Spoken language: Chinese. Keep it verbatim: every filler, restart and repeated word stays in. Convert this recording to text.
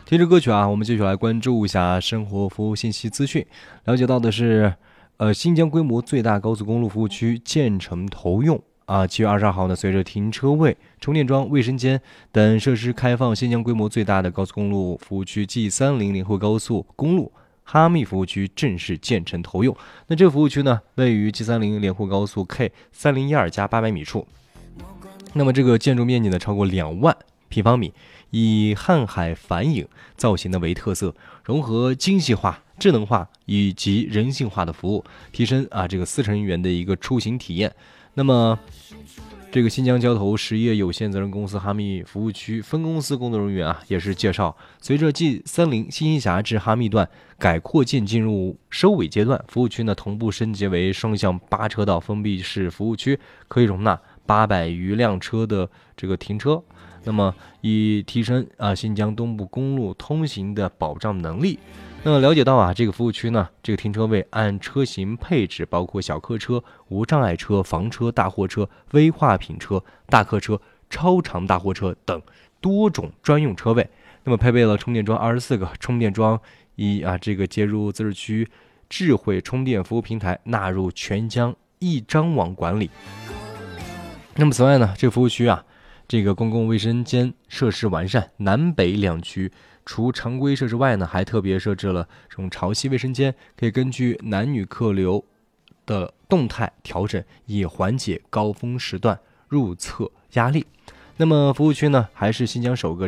听着歌曲啊，我们继续来关注一下生活服务信息资讯。了解到的是，呃，新疆规模最大高速公路服务区建成投用啊。七月二十二号呢，随着停车位、充电桩、卫生间等设施开放，新疆规模最大的高速公路服务区 G 三零 联合高速公路哈密服务区正式建成投用。那这个服务区呢，位于 G 三零 联合高速 K 三零一二加八百米处。那么这个建筑面积呢，超过两万平方米。以瀚海反影造型的为特色，融合精细化、智能化以及人性化的服务，提升啊这个司乘人员的一个出行体验。那么，这个新疆交投实业有限责任公司哈密服务区分公司工作人员啊也是介绍，随着 G 三零 新兴峡至哈密段改扩建进入收尾阶段，服务区呢同步升级为双向八车道封闭式服务区，可以容纳八百余辆车的这个停车。那么以提升啊新疆东部公路通行的保障能力。那么了解到啊这个服务区呢，这个停车位按车型配置包括小客车、无障碍车、房车、大货车、危化品车、大客车、超长大货车等多种专用车位。那么配备了充电桩二十四个，充电桩以啊这个接入自治区智慧充电服务平台，纳入全疆一张网管理。那么此外呢，这个服务区啊。这个公共卫生间设施完善，南北两区除常规设施外呢，还特别设置了这种潮汐卫生间，可以根据男女客流的动态调整，以缓解高峰时段入厕压力。那么服务区呢，还是新疆首个